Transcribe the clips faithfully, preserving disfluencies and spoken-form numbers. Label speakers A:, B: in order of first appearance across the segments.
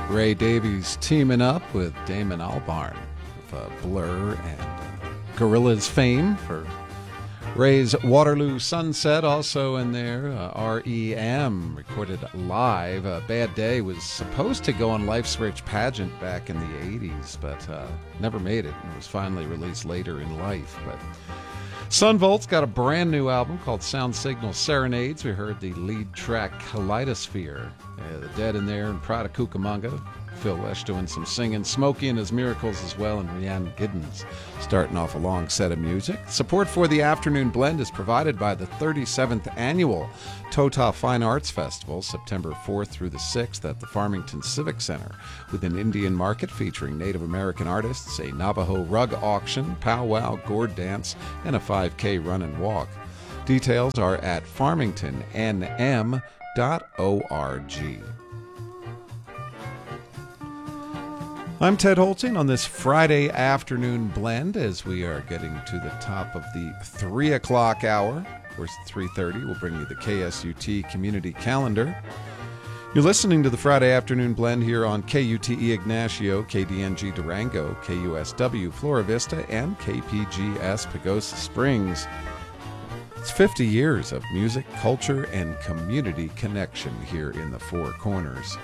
A: Ray Davies teaming up with Damon Albarn of uh, Blur and uh, Gorillaz fame for Ray's Waterloo Sunset. Also in there, uh, R E M recorded live. Uh, Bad Day was supposed to go on Life's Rich pageant back in the eighties, but uh, never made it. It was finally released later in life. But Sunvolt's got a brand new album called Sound Signal Serenades. We heard the lead track Kaleidosphere. Uh, the Dead in there and Prada Cucamonga. Phil Lesh doing some singing, Smokey and His Miracles as well, and Rhiannon Giddens starting off a long set of music. Support for the Afternoon Blend is provided by the thirty-seventh Annual Tota Fine Arts Festival, September fourth through the sixth at the Farmington Civic Center, with an Indian market featuring Native American artists, a Navajo rug auction, powwow, gourd dance, and a five K run and walk. Details are at farmington n m dot org. I'm Ted Holting on this Friday afternoon blend as we are getting to the top of the three o'clock hour. Of course, at three thirty, we'll bring you the K S U T Community Calendar. You're listening to the Friday afternoon blend here on K U T E Ignacio, K D N G Durango, K U S W Flora Vista, and K P G S Pagosa Springs. It's fifty years of music, culture, and community connection here in the Four Corners.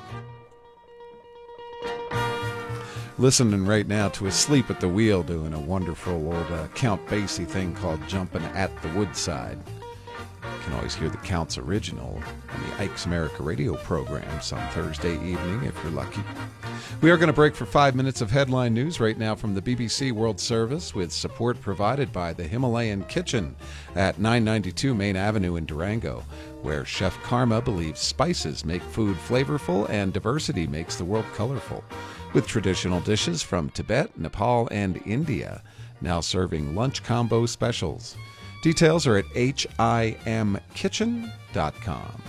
A: Listening right now to Asleep at the Wheel doing a wonderful old uh, Count Basie thing called Jumpin' at the Woodside. You can always hear the Count's original on the Ike's America radio programs on Thursday evening if you're lucky. We are going to break for five minutes of headline news right now from the B B C World Service with support provided by the Himalayan Kitchen at nine ninety-two Main Avenue in Durango, where Chef Karma believes spices make food flavorful and diversity makes the world colorful. With traditional dishes from Tibet, Nepal, and India, now serving lunch combo specials. Details are at H I M kitchen dot com.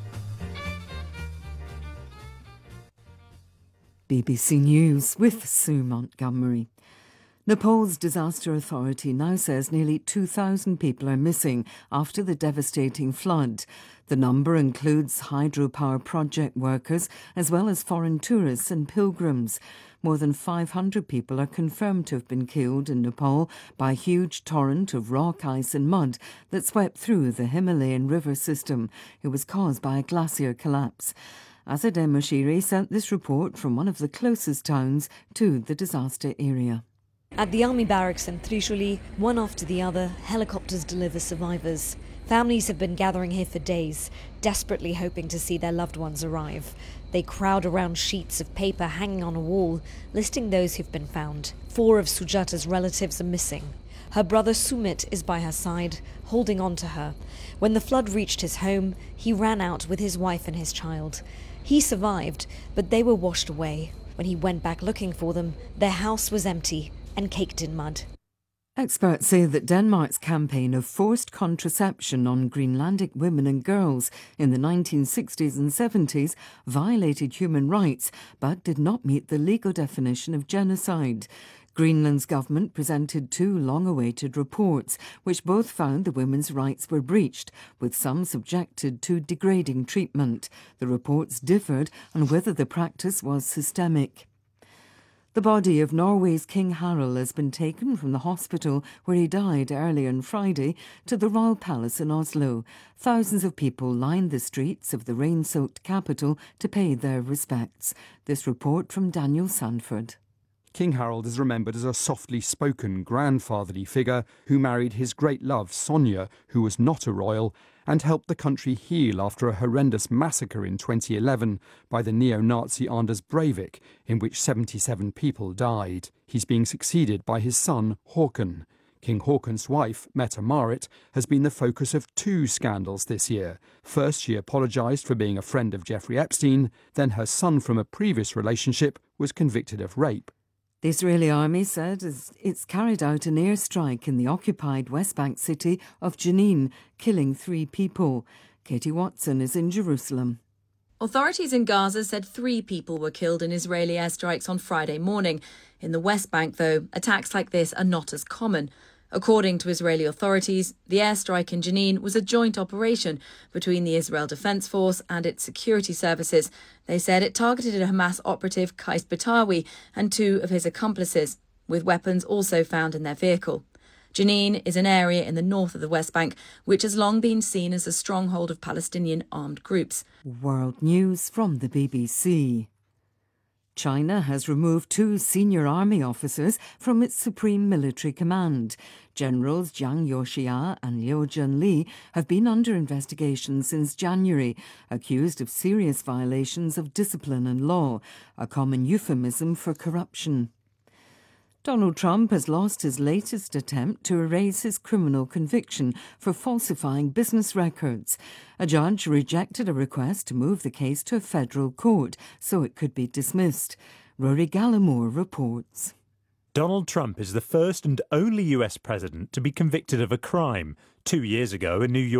B: B B C News with Sue Montgomery. Nepal's disaster authority now says nearly two thousand people are missing after the devastating flood. The number includes hydropower project workers as well as foreign tourists and pilgrims. More than five hundred people are confirmed to have been killed in Nepal by a huge torrent of rock, ice and mud that swept through the Himalayan river system. It was caused by a glacier collapse. Azadeh Moshiri sent this report from one of the closest towns to the disaster area.
C: At the army barracks in Trishuli, one after the other, helicopters deliver survivors. Families have been gathering here for days, desperately hoping to see their loved ones arrive. They crowd around sheets of paper hanging on a wall, listing those who've been found. Four of Sujata's relatives are missing. Her brother Sumit is by her side, holding on to her. When the flood reached his home, he ran out with his wife and his child. He survived, but they were washed away. When he went back looking for them, their house was empty and caked in mud.
B: Experts say that Denmark's campaign of forced contraception on Greenlandic women and girls in the nineteen sixties and seventies violated human rights but did not meet the legal definition of genocide. Greenland's government presented two long-awaited reports, which both found the women's rights were breached, with some subjected to degrading treatment. The reports differed on whether the practice was systemic. The body of Norway's King Harald has been taken from the hospital where he died early on Friday to the Royal Palace in Oslo. Thousands of people lined the streets of the rain-soaked capital to pay their respects. This report from Daniel Sanford.
D: King Harald is remembered as a softly spoken grandfatherly figure who married his great love Sonja, who was not a royal, and helped the country heal after a horrendous massacre in twenty eleven by the neo-Nazi Anders Breivik, in which seventy-seven people died. He's being succeeded by his son Håkon. King Håkon's wife, Mette-Marit, has been the focus of two scandals this year. First, she apologised for being a friend of Jeffrey Epstein. Then her son from a previous relationship was convicted of rape.
B: The Israeli army said it's carried out an airstrike in the occupied West Bank city of Jenin, killing three people. Katie Watson is in Jerusalem.
E: Authorities in Gaza said three people were killed in Israeli airstrikes on Friday morning. In the West Bank, though, attacks like this are not as common. According to Israeli authorities, the airstrike in Jenin was a joint operation between the Israel Defense Force and its security services. They said it targeted a Hamas operative, Qais Batawi, and two of his accomplices, with weapons also found in their vehicle. Jenin is an area in the north of the West Bank, which has long been seen as a stronghold of Palestinian armed groups.
B: World News from the B B C. China has removed two senior army officers from its Supreme Military Command. Generals Jiang Yoxia and Liu Zhenli have been under investigation since January, accused of serious violations of discipline and law, a common euphemism for corruption. Donald Trump has lost his latest attempt to erase his criminal conviction for falsifying business records. A judge rejected a request to move the case to a federal court so it could be dismissed. Rory Gallimore reports.
F: Donald Trump is the first and only U S president to be convicted of a crime. Two years ago, a New York